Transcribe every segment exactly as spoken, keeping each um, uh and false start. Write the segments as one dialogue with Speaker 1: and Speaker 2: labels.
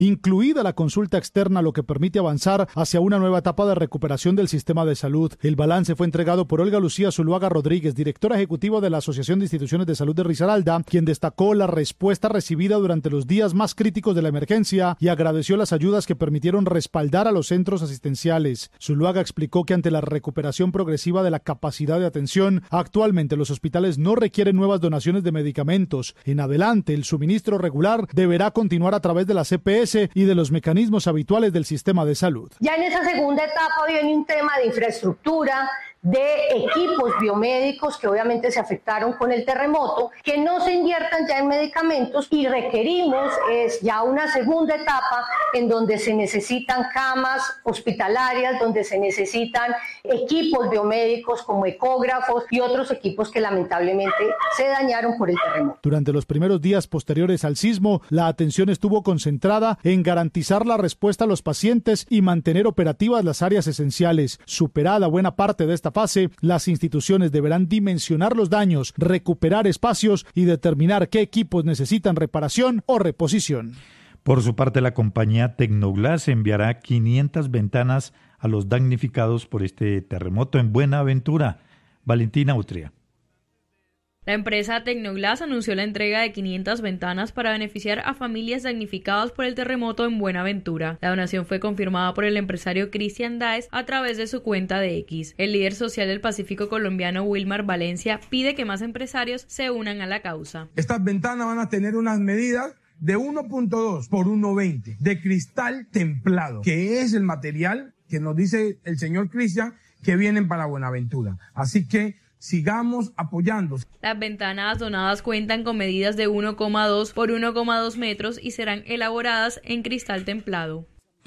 Speaker 1: incluida la consulta externa, lo que permite avanzar hacia una nueva etapa de recuperación del sistema de salud. El balance fue entregado por Olga Lucía Zuluaga Rodríguez, directora ejecutiva de la Asociación de Instituciones de Salud de Risaralda, quien destacó la respuesta recibida durante los días más críticos de la emergencia y agradeció las ayudas que permitieron respaldar a los centros asistenciales. Zuluaga explicó que ante la recuperación progresiva de la capacidad de atención, actualmente los hospitales no requieren nuevas donaciones de medicamentos. En adelante, el suministro regular deberá continuar a través de la C P S y de los mecanismos habituales del sistema de salud.
Speaker 2: Ya en esa segunda etapa viene un tema de infraestructura, de equipos biomédicos que obviamente se afectaron con el terremoto, que no se inviertan ya en medicamentos, y requerimos es ya una segunda etapa en donde se necesitan camas hospitalarias, donde se necesitan equipos biomédicos como ecógrafos y otros equipos que lamentablemente se dañaron por el terremoto.
Speaker 1: Durante los primeros días posteriores al sismo, la atención estuvo concentrada en garantizar la respuesta a los pacientes y mantener operativas las áreas esenciales. Superada buena parte de esta fase, las instituciones deberán dimensionar los daños, recuperar espacios y determinar qué equipos necesitan reparación o reposición.
Speaker 3: Por su parte, la compañía Tecnoglass enviará quinientas ventanas a los damnificados por este terremoto en Buenaventura. Valentina Utria.
Speaker 4: La empresa Tecnoglass anunció la entrega de quinientas ventanas para beneficiar a familias damnificadas por el terremoto en Buenaventura. La donación fue confirmada por el empresario Cristian Daes a través de su cuenta de X. El líder social del Pacífico colombiano, Wilmar Valencia, pide que más empresarios se unan a la causa.
Speaker 5: Estas ventanas van a tener unas medidas de uno punto dos por uno punto veinte de cristal templado, que es el material que nos dice el señor Cristian que vienen para Buenaventura. Así que sigamos apoyando.
Speaker 4: Las ventanas donadas cuentan con medidas de uno coma dos por uno coma dos metros y serán elaboradas en cristal templado.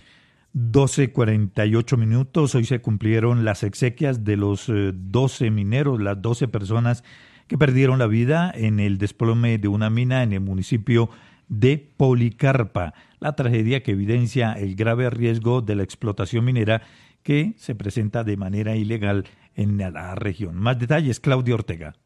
Speaker 3: doce cuarenta y ocho minutos. Hoy se cumplieron las exequias de los eh, doce mineros, las doce personas que perdieron la vida en el desplome de una mina en el municipio de Policarpa. La tragedia que evidencia el grave riesgo de la explotación minera que se presenta de manera ilegal en la región. Más detalles, Claudia Ortega.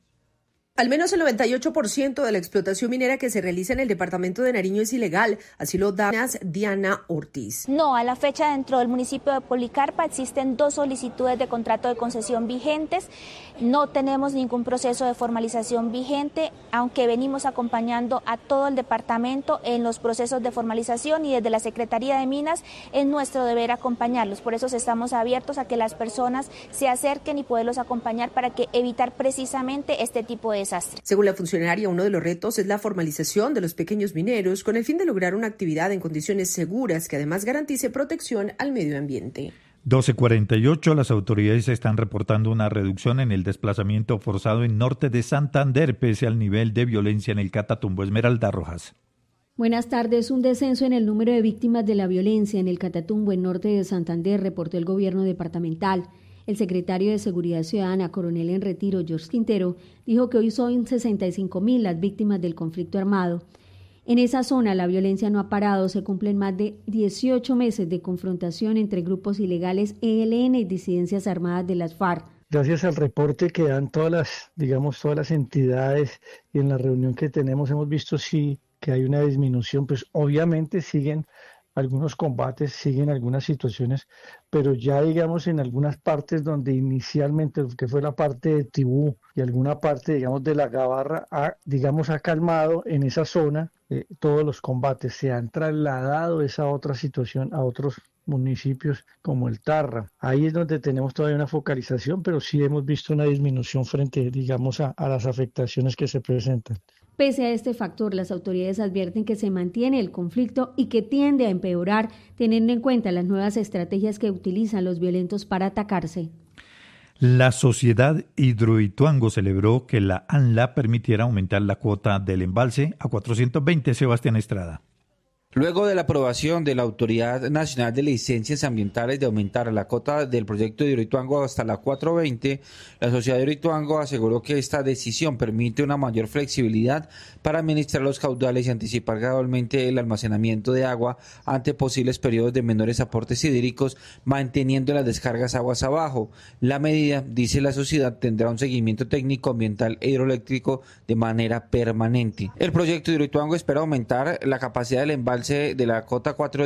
Speaker 6: Al menos el noventa y ocho por ciento de la explotación minera que se realiza en el departamento de Nariño es ilegal, así lo da Diana Ortiz.
Speaker 7: No, a la fecha dentro del municipio de Policarpa existen dos solicitudes de contrato de concesión vigentes. No tenemos ningún proceso de formalización vigente, aunque venimos acompañando a todo el departamento en los procesos de formalización y desde la Secretaría de Minas es nuestro deber acompañarlos. Por eso estamos abiertos a que las personas se acerquen y poderlos acompañar para que evitar precisamente este tipo de desastre.
Speaker 6: Según la funcionaria, uno de los retos es la formalización de los pequeños mineros con el fin de lograr una actividad en condiciones seguras que además garantice protección al medio ambiente.
Speaker 3: doce cuarenta y ocho, las autoridades están reportando una reducción en el desplazamiento forzado en norte de Santander pese al nivel de violencia en el Catatumbo. Esmeralda Rojas.
Speaker 8: Buenas tardes. Un descenso en el número de víctimas de la violencia en el Catatumbo en norte de Santander, reportó el gobierno departamental. El secretario de Seguridad Ciudadana, coronel en retiro, George Quintero, dijo que hoy son sesenta y cinco mil las víctimas del conflicto armado. En esa zona la violencia no ha parado, se cumplen más de dieciocho meses de confrontación entre grupos ilegales E L N y disidencias armadas de las FARC.
Speaker 9: Gracias al reporte que dan todas las, digamos, todas las entidades y en la reunión que tenemos hemos visto sí que hay una disminución, pues obviamente siguen algunos combates, siguen algunas situaciones, pero ya digamos en algunas partes donde inicialmente, que fue la parte de Tibú y alguna parte digamos de la Gabarra, ha, digamos ha calmado en esa zona eh, todos los combates, se han trasladado esa otra situación a otros municipios como el Tarra. Ahí es donde tenemos todavía una focalización, pero sí hemos visto una disminución frente digamos a, a las afectaciones que se presentan.
Speaker 8: Pese a este factor, las autoridades advierten que se mantiene el conflicto y que tiende a empeorar, teniendo en cuenta las nuevas estrategias que utilizan los violentos para atacarse.
Speaker 3: La Sociedad Hidroituango celebró que la ANLA permitiera aumentar la cuota del embalse a cuatrocientos veinte. Sebastián Estrada.
Speaker 10: Luego de la aprobación de la Autoridad Nacional de Licencias Ambientales de aumentar la cota del proyecto de Hidroituango hasta la cuatrocientos veinte, la Sociedad de Hidroituango aseguró que esta decisión permite una mayor flexibilidad para administrar los caudales y anticipar gradualmente el almacenamiento de agua ante posibles periodos de menores aportes hídricos, manteniendo las descargas aguas abajo. La medida, dice la sociedad, tendrá un seguimiento técnico, ambiental e hidroeléctrico de manera permanente. El proyecto de Hidroituango espera aumentar la capacidad del embalse de la cota cuatro